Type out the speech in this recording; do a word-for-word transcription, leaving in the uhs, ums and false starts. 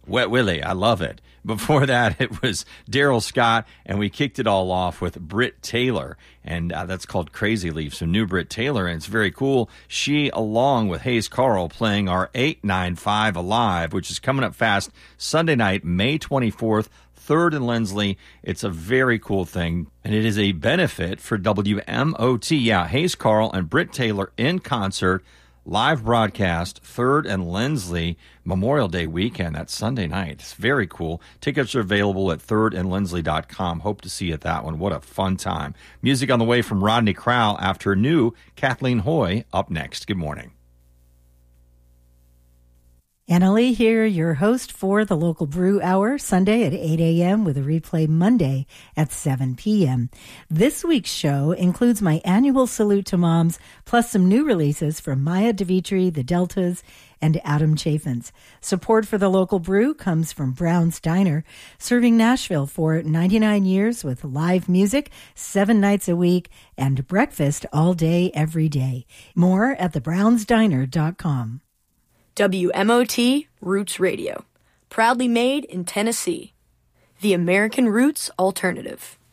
Wet Willie, I love it. Before that, it was Daryl Scott, and we kicked it all off with Britt Taylor, and uh, that's called Crazy Leaf. So new Britt Taylor, and it's very cool. She, along with Hayes Carl, playing our eight nine five Alive, which is coming up fast Sunday night, May twenty-fourth, third and Lindsley. It's a very cool thing, and it is a benefit for W M O T. Yeah, Hayes Carl and Britt Taylor in concert. Live broadcast, third and Lindsley, Memorial Day weekend. That's Sunday night. It's very cool. Tickets are available at third and lindsley dot com. Hope to see you at that one. What a fun time. Music on the way from Rodney Crowell after new Kathleen Hoy up next. Good morning. Anna Lee here, your host for the Local Brew Hour, Sunday at eight a.m. with a replay Monday at seven p.m. This week's show includes my annual Salute to Moms, plus some new releases from Maya DeVitri, The Deltas, and Adam Chaffins. Support for the Local Brew comes from Brown's Diner, serving Nashville for ninety-nine years with live music, seven nights a week, and breakfast all day, every day. More at the browns diner dot com. W M O T Roots Radio, proudly made in Tennessee. The American Roots Alternative.